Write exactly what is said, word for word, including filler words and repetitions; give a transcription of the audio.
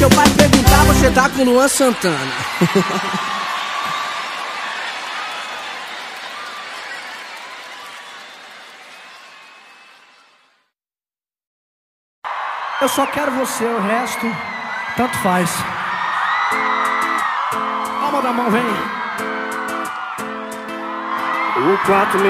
seu pai perguntar, você tá com o Luan Santana. Eu só quero você, o resto, tanto faz. Palma da mão, vem. O quatro